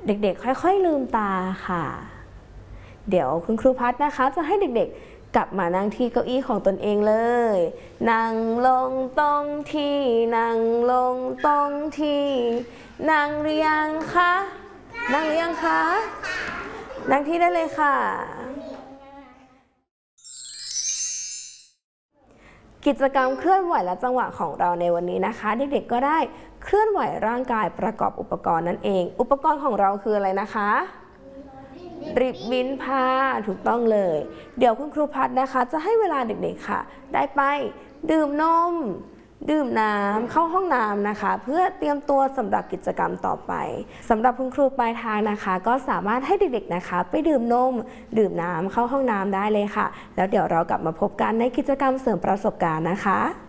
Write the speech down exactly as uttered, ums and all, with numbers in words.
เด็กๆค่อยๆลืมตาค่ะเดี๋ยวคุณครูพัฒน์นะคะจะให้เด็กๆกลับมานั่งที่เก้าอี้ของตนเองเลยนั่งลงตรงที่นั่งลงตรงที่นั่งหรือยังคะนั่งหรือยังคะนั่งที่ได้เลยค่ะกิจกรรมเคลื่อนไหวและจังหวะของเราในวันนี้นะคะเด็กๆก็ได้เคลื่อนไหวร่างกายประกอบอุปกรณ์นั่นเองอุปกรณ์ของเราคืออะไรนะคะริบบิ้นผ้าถูกต้องเลยเดี๋ยวคุณครูพัฒน์นะคะจะให้เวลาเด็กๆค่ะได้ไปดื่มนมดื่มน้ำเข้าห้องน้ำนะคะเพื่อเตรียมตัวสำหรับกิจกรรมต่อไปสำหรับคุณครูปลายทางนะคะก็สามารถให้เด็กๆนะคะไปดื่มนมดื่มน้ำเข้าห้องน้ำได้เลยค่ะแล้วเดี๋ยวเรากลับมาพบกันในกิจกรรมเสริมประสบการณ์นะคะ